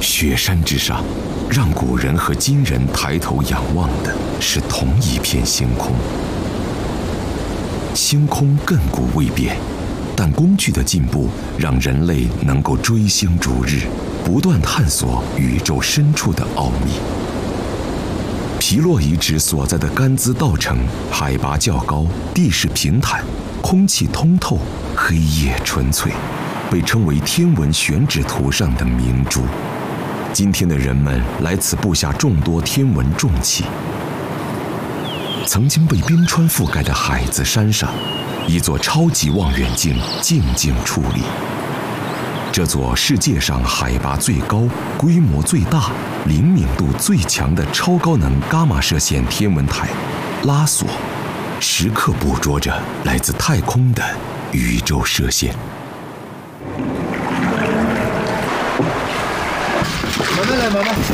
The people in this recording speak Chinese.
雪山之上，让古人和今人抬头仰望的是同一片星空。星空亘古未变，但工具的进步让人类能够追星逐日，不断探索宇宙深处的奥秘。皮洛遗址所在的甘孜稻城，海拔较高，地势平坦，空气通透，黑夜纯粹，被称为天文选址图上的明珠。今天的人们来此布下众多天文重器。曾经被冰川覆盖的海子山上，一座超级望远镜静静矗立。这座世界上海拔最高、规模最大、灵敏度最强的超高能伽马射线天文台拉索，时刻捕捉着来自太空的宇宙射线。 慢慢来，慢慢。